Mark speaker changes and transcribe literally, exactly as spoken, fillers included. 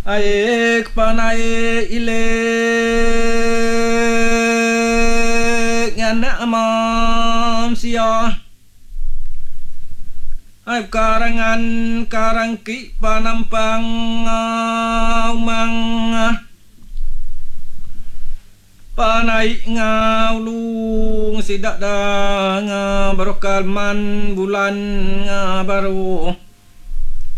Speaker 1: Aik panai ilek nganak mam sia ai karangan karangki panampang umang panai ngaulung sidak dah barokal man bulan baru